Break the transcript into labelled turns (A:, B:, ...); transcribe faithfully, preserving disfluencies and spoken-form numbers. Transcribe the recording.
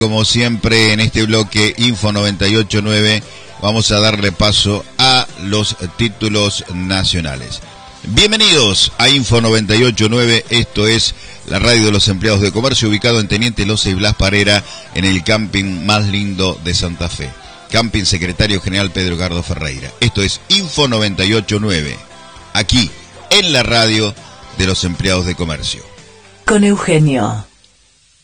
A: Como siempre en este bloque Info noventa y ocho punto nueve vamos a darle paso a los títulos nacionales. Bienvenidos a Info noventa y ocho punto nueve, esto es la radio de los empleados de comercio, ubicado en Teniente Loza y Blas Parera, en el camping más lindo de Santa Fe. Camping Secretario General Pedro Gardo Ferreira. Esto es Info noventa y ocho punto nueve, aquí en la radio de los empleados de comercio.
B: Con Eugenio.